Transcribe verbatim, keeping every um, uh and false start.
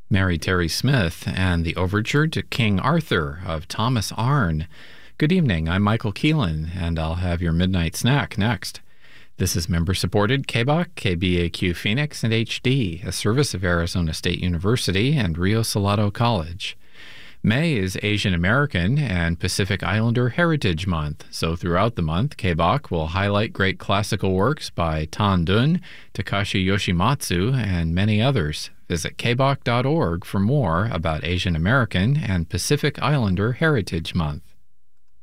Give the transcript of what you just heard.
Mary Terry Smith and the Overture to King Arthur of Thomas Arne. Good evening, I'm Michael Keelan, and I'll have your midnight snack next. This is member-supported K B O C, K B A Q Phoenix, and H D, a service of Arizona State University and Rio Salado College. May is Asian American and Pacific Islander Heritage Month, so throughout the month, K B O C will highlight great classical works by Tan Dun, Takashi Yoshimatsu, and many others. Visit K B O C dot org for more about Asian American and Pacific Islander Heritage Month.